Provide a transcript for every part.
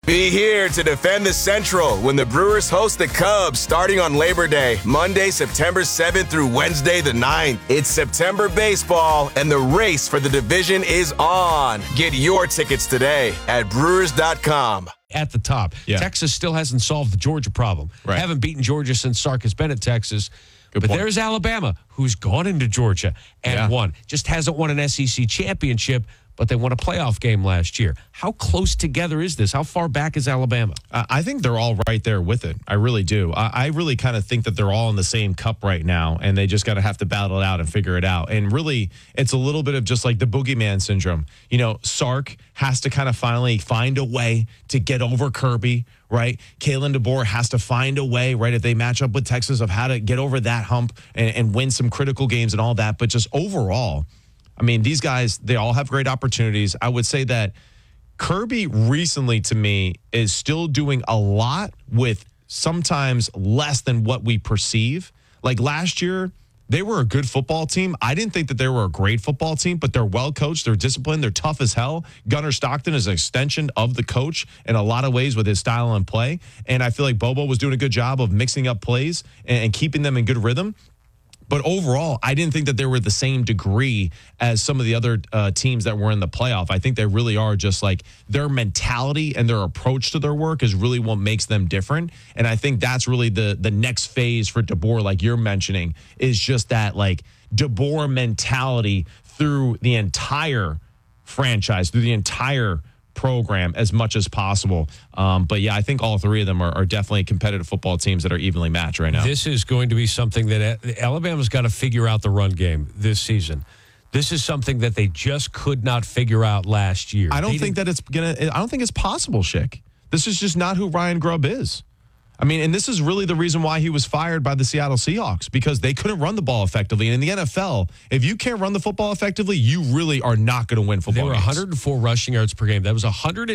Be here to defend the Central when the Brewers host the Cubs starting on Labor Day, Monday, September 7th through Wednesday the 9th. It's September baseball, and the race for the division is on. Get your tickets today at Brewers.com. At the top. Yeah. Texas still hasn't solved the Georgia problem. Right. Haven't beaten Georgia since Sark has been at Texas. But there's Alabama, who's gone into Georgia and won. Just hasn't won an SEC championship, but they won a playoff game last year. How close together is this? How far back is Alabama? I think they're all right there with it. I really do. I really kind of think that they're all in the same cup right now, and they just got to have to battle it out and figure it out. And really, it's a little bit of just like the boogeyman syndrome. You know, Sark has to kind of finally find a way to get over Kirby, right? Kalen DeBoer has to find a way, right, if they match up with Texas, of how to get over that hump and win some critical games and all that. But just overall, I mean, these guys, they all have great opportunities. I would say that Kirby recently, to me, is still doing a lot with sometimes less than what we perceive. Like last year, they were a good football team. I didn't think that they were a great football team, but they're well coached. They're disciplined. They're tough as hell. Gunnar Stockton is an extension of the coach in a lot of ways with his style and play. And I feel like Bobo was doing a good job of mixing up plays and keeping them in good rhythm. But overall, I didn't think that they were the same degree as some of the other teams that were in the playoff. I think they really are just like their mentality and their approach to their work is really what makes them different. And I think that's really the next phase for DeBoer, like you're mentioning, is just that like DeBoer mentality through the entire franchise, through the entire program as much as possible. But yeah, I think all three of them are definitely competitive football teams that are evenly matched right now. This is going to be something that Alabama's got to figure out the run game this season. This is something that they just could not figure out last year. I don't think it's possible, Schick. This is just not who Ryan Grubb is. I mean, and this is really the reason why he was fired by the Seattle Seahawks, because they couldn't run the ball effectively. And in the NFL, if you can't run the football effectively, you really are not going to win football games. They were 104 rushing yards per game. That was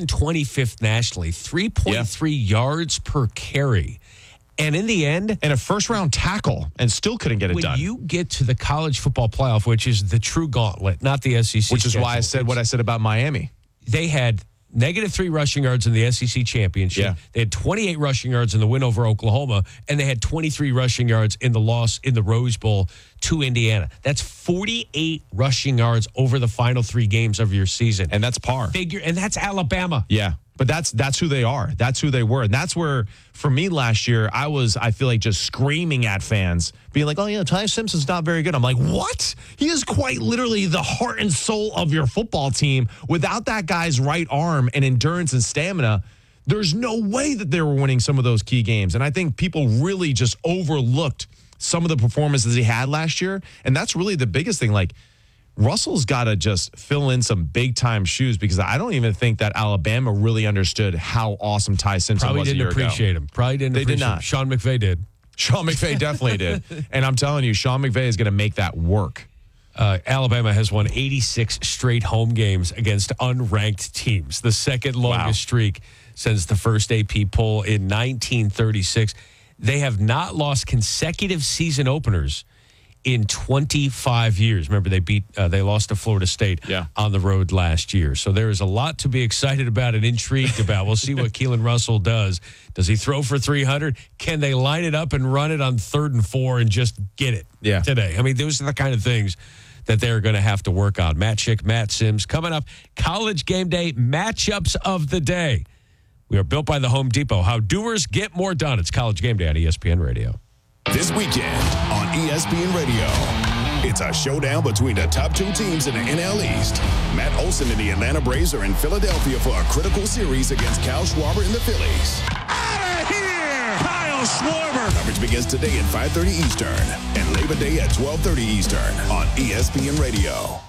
125th nationally, 3.3 yards per carry. And in the end, and a first-round tackle, and still couldn't get it done. When you get to the college football playoff, which is the true gauntlet, not the SEC Which is why I said what I said about Miami. They had -3 rushing yards in the SEC championship. Yeah. They had 28 rushing yards in the win over Oklahoma, and they had 23 rushing yards in the loss in the Rose Bowl to Indiana. That's 48 rushing yards over the final 3 games of your season. And that's par. And that's Alabama. Yeah. But that's who they are. That's who they were. And that's where, for me last year, I feel like just screaming at fans, being like, oh, yeah, Ty Simpson's not very good. I'm like, what? He is quite literally the heart and soul of your football team. Without that guy's right arm and endurance and stamina, there's no way that they were winning some of those key games. And I think people really just overlooked some of the performances he had last year. And that's really the biggest thing. Like, Russell's got to just fill in some big-time shoes, because I don't even think that Alabama really understood how awesome Ty Simpson was a year ago. Probably didn't appreciate him. They did not. Sean McVay did. Sean McVay definitely did. And I'm telling you, Sean McVay is going to make that work. Alabama has won 86 straight home games against unranked teams, the second longest streak since the first AP poll in 1936. They have not lost consecutive season openers in 25 years. Remember, they lost to Florida State on the road last year. So there is a lot to be excited about and intrigued about. We'll see what Keelan Russell does. Does he throw for 300? Can they line it up and run it on 3rd and 4 and just get it today? I mean, those are the kind of things that they're going to have to work on. Matt Schick, Matt Sims. Coming up, College Game Day matchups of the day. We are built by the Home Depot. How doers get more done. It's College Game Day on ESPN Radio. This weekend on ESPN Radio, it's a showdown between the top 2 teams in the NL East. Matt Olson and the Atlanta Braves are in Philadelphia for a critical series against Kyle Schwarber and the Phillies. Out of here! Kyle Schwarber! Coverage begins today at 5:30 Eastern and Labor Day at 12:30 Eastern on ESPN Radio.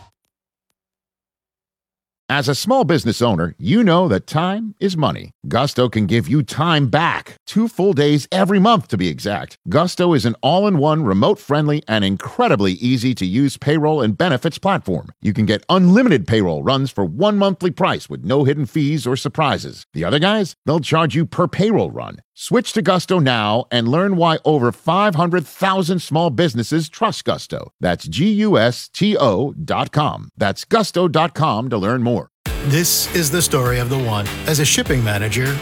As a small business owner, you know that time is money. Gusto can give you time back. 2 full days every month, to be exact. Gusto is an all-in-one, remote-friendly, and incredibly easy-to-use payroll and benefits platform. You can get unlimited payroll runs for 1 monthly price with no hidden fees or surprises. The other guys, they'll charge you per payroll run. Switch to Gusto now and learn why over 500,000 small businesses trust Gusto. That's GUSTO.com. That's gusto.com to learn more. This is the story of the one. As a shipping manager,